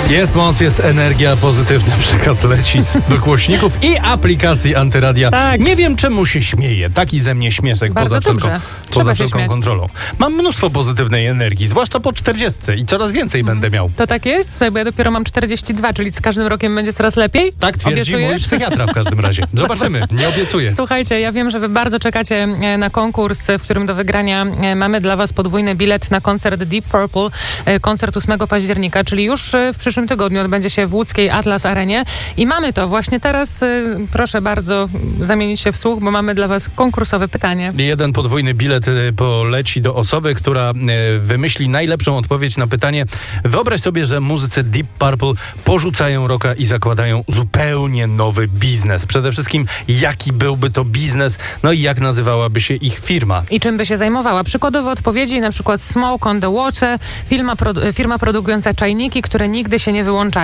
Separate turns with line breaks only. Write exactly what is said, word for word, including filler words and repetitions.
Jest moc, jest energia, pozytywny przekaz leci z głośników i aplikacji Antyradia.
Tak.
Nie wiem, czemu się śmieję. Taki ze mnie śmieszek
Bardzo
poza wszelką,
dobrze.
poza
Trzeba się
wszelką
śmiać.
kontrolą. Mam mnóstwo pozytywnej energii, zwłaszcza po czterdziestce i coraz więcej
Mhm.
będę miał.
To tak jest? Słuchaj, bo ja dopiero mam czterdzieści dwa, czyli z każdym rokiem będzie coraz lepiej?
Tak twierdzi mój
Obiecujesz?
psychiatra w każdym razie. Zobaczymy, nie obiecuję.
Słuchajcie, ja wiem, że wy bardzo czekacie e, na konkurs, w którym do wygrania e, mamy dla was podwójny bilet na koncert Deep Purple, e, koncert ósmego października, czyli już e, w przyszłym tygodniu odbędzie się w łódzkiej Atlas Arenie i mamy to właśnie teraz. E, proszę bardzo zamienić się w słuch, bo mamy dla was konkursowe pytanie.
Jeden podwójny bilet y, poleci do osoby, która y, wymyśli najlepszą odpowiedź na pytanie. Wyobraź sobie, że muzycy Deep Purple porzucają rocka i zakładają zupełnie nowy biznes. Przede wszystkim, jaki byłby to biznes, no i jak nazywałaby się ich firma.
I czym by się zajmowała? Przykładowe odpowiedzi, na przykład Smoke on the Water, firma, produ- firma produkująca czajniki, które nigdy się nie wyłączają.